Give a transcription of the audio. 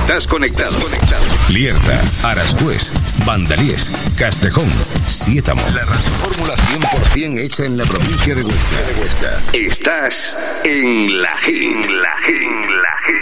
Estás conectado. Lierta, Arascués, Vandalís, Castejón, Siétamo. La radiofórmula 100% hecha en la provincia de Huesca. Estás en La Hit.